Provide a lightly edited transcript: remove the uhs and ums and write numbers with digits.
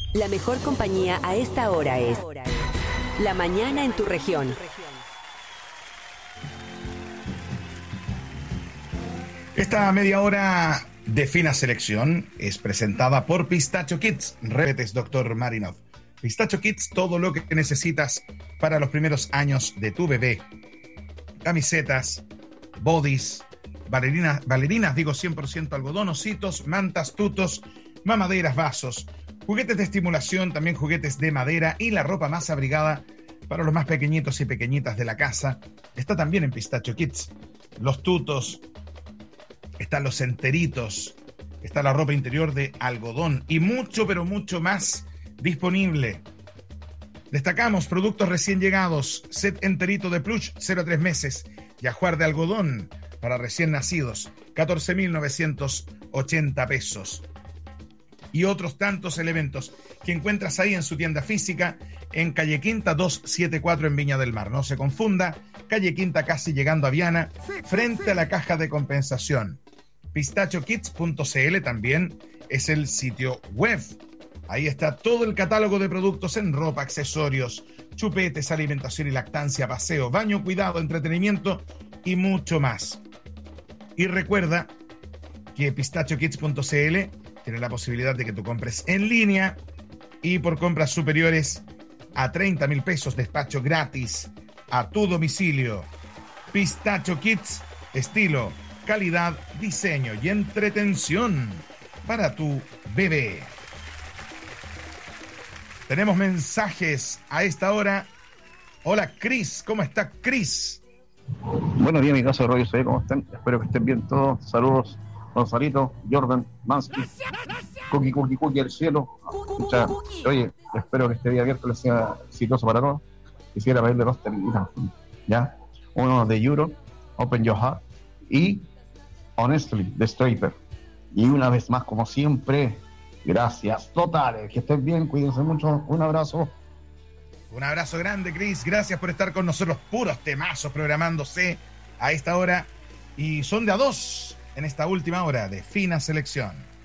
La mejor compañía a esta hora es La Mañana en tu región. Esta media hora de fina selección es presentada por Pistacho Kids. Repetes, Dr. Marinov. Pistacho Kids, todo lo que necesitas para los primeros años de tu bebé. Camisetas, bodys, bailarinas, digo 100% algodón, ositos, mantas, tutos, mamaderas, vasos, juguetes de estimulación, también juguetes de madera y la ropa más abrigada para los más pequeñitos y pequeñitas de la casa. Está también en Pistacho Kids. Los tutos, están los enteritos, está la ropa interior de algodón y mucho, pero mucho más disponible. Destacamos productos recién llegados, set enterito de plush 0 a 3 meses y ajuar de algodón para recién nacidos, 14.980 pesos. Y otros tantos elementos que encuentras ahí en su tienda física en Calle Quinta 274 en Viña del Mar. No se confunda, Calle Quinta casi llegando a Viana, frente a la caja de compensación. Pistachokids.cl también es el sitio web. Ahí está todo el catálogo de productos en ropa, accesorios, chupetes, alimentación y lactancia, paseo, baño, cuidado, entretenimiento y mucho más. Y recuerda que pistachokids.cl tiene la posibilidad de que tú compres en línea y por compras superiores a 30.000 pesos despacho gratis a tu domicilio. Pistacho Kids, estilo, calidad, diseño y entretención para tu bebé. Tenemos mensajes a esta hora. Hola, Cris. ¿Cómo está, Cris? Buenos días, mi caso de Radio C. ¿Cómo están? Espero que estén bien todos. Saludos, Gonzalito, Jordan, Mansky, Cookie del cielo. Oye, espero que este día abierto les sea exitoso para todos. Quisiera pedirle dos temitas, ¿ya? Uno de Euro, Open Your Heart, y Honestly, de Straper. Y una vez más, como siempre, gracias totales, que estén bien, cuídense mucho, un abrazo. Un abrazo grande, Cris, gracias por estar con nosotros, puros temazos programándose a esta hora, y son de a dos en esta última hora de fina selección.